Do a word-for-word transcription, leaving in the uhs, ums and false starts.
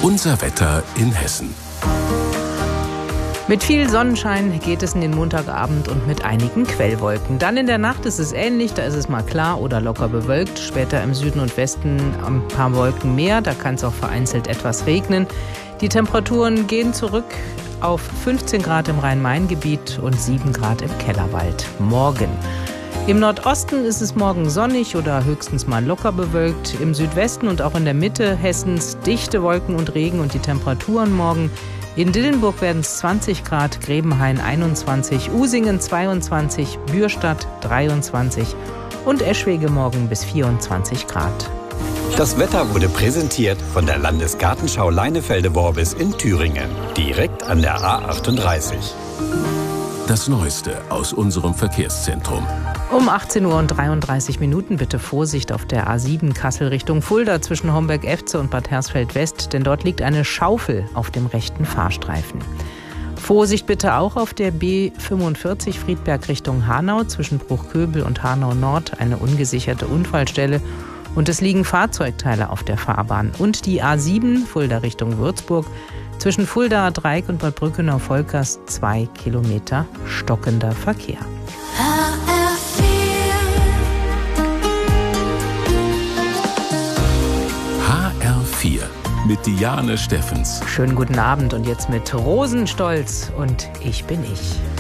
Unser Wetter in Hessen. Mit viel Sonnenschein geht es in den Montagabend und mit einigen Quellwolken. Dann in der Nacht ist es ähnlich, da ist es mal klar oder locker bewölkt. Später im Süden und Westen ein paar Wolken mehr, da kann es auch vereinzelt etwas regnen. Die Temperaturen gehen zurück auf fünfzehn Grad im Rhein-Main-Gebiet und sieben Grad im Kellerwald. Morgen. Im Nordosten ist es morgen sonnig oder höchstens mal locker bewölkt. Im Südwesten und auch in der Mitte Hessens dichte Wolken und Regen und die Temperaturen morgen. In Dillenburg werden es zwanzig Grad, Grebenhain einundzwanzig, Usingen zweiundzwanzig, Bürstadt dreiundzwanzig und Eschwege morgen bis vierundzwanzig Grad. Das Wetter wurde präsentiert von der Landesgartenschau Leinefelde-Worbis in Thüringen, direkt an der A achtunddreißig. Das Neueste aus unserem Verkehrszentrum. Um achtzehn Uhr und dreiunddreißig Minuten bitte Vorsicht auf der A sieben Kassel Richtung Fulda zwischen Homberg-Efze und Bad Hersfeld-West, denn dort liegt eine Schaufel auf dem rechten Fahrstreifen. Vorsicht bitte auch auf der B fünfundvierzig Friedberg Richtung Hanau zwischen Bruchköbel und Hanau Nord, eine ungesicherte Unfallstelle. Und es liegen Fahrzeugteile auf der Fahrbahn. Und die A sieben Fulda Richtung Würzburg zwischen Fulda Dreieck und Bad Brückenau-Volkers zwei Kilometer stockender Verkehr. H R vier mit Diane Steffens. Schönen guten Abend und jetzt mit Rosenstolz und Ich bin ich.